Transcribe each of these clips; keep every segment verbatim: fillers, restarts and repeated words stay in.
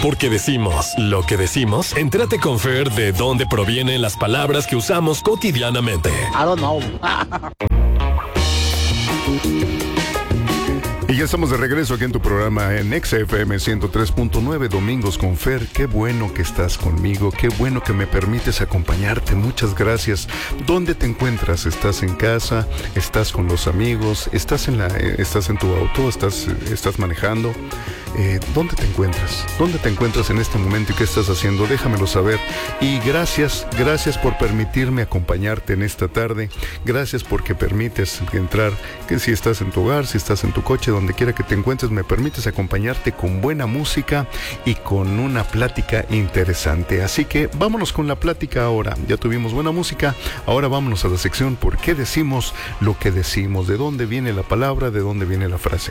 porque decimos lo que decimos, entérate con Fer de dónde provienen las palabras que usamos cotidianamente. I don't know. Y ya estamos de regreso aquí en tu programa en X F M ciento tres punto nueve, Domingos con Fer. Qué bueno que estás conmigo, qué bueno que me permites acompañarte, muchas gracias. ¿Dónde te encuentras? ¿Estás en casa? ¿Estás con los amigos? ¿Estás en la, estás en tu auto? ¿Estás, estás manejando? Eh, ¿Dónde te encuentras? ¿Dónde te encuentras en este momento y qué estás haciendo? Déjamelo saber. Y gracias, gracias por permitirme acompañarte en esta tarde. Gracias porque permites entrar, que si estás en tu hogar, si estás en tu coche, donde quiera que te encuentres, me permites acompañarte con buena música y con una plática interesante. Así que vámonos con la plática ahora. Ya tuvimos buena música, ahora vámonos a la sección ¿por qué decimos lo que decimos? ¿De dónde viene la palabra? ¿De dónde viene la frase?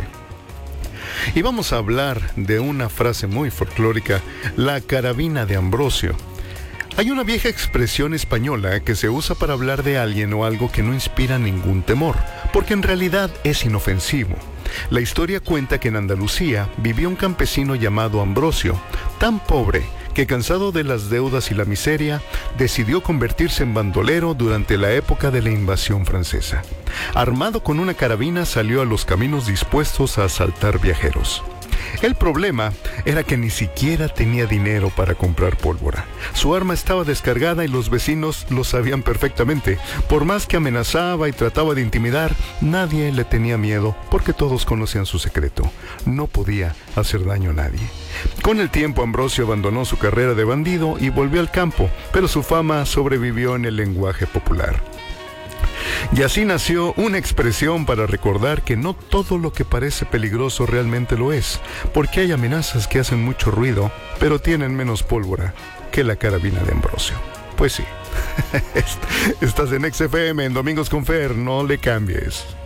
Y vamos a hablar de una frase muy folclórica, la carabina de Ambrosio. Hay una vieja expresión española que se usa para hablar de alguien o algo que no inspira ningún temor, porque en realidad es inofensivo. La historia cuenta que en Andalucía vivió un campesino llamado Ambrosio, tan pobre que cansado de las deudas y la miseria, decidió convertirse en bandolero durante la época de la invasión francesa. Armado con una carabina, salió a los caminos dispuestos a asaltar viajeros. El problema era que ni siquiera tenía dinero para comprar pólvora. Su arma estaba descargada y los vecinos lo sabían perfectamente. Por más que amenazaba y trataba de intimidar, nadie le tenía miedo porque todos conocían su secreto. No podía hacer daño a nadie. Con el tiempo, Ambrosio abandonó su carrera de bandido y volvió al campo, pero su fama sobrevivió en el lenguaje popular. Y así nació una expresión para recordar que no todo lo que parece peligroso realmente lo es, porque hay amenazas que hacen mucho ruido, pero tienen menos pólvora que la carabina de Ambrosio. Pues sí, estás en X F M, en Domingos con Fer, no le cambies.